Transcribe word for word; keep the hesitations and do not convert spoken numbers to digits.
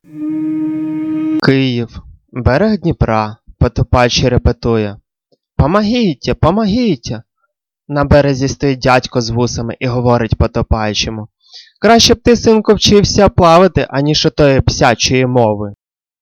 Київ. Берег Дніпра. Потопач репетує: «Помогіть, помогіть!» На березі стоїть дядько з вусами і говорить потопаючому: «Краще б ти, синку, вчився плавати, аніж отої псячої мови».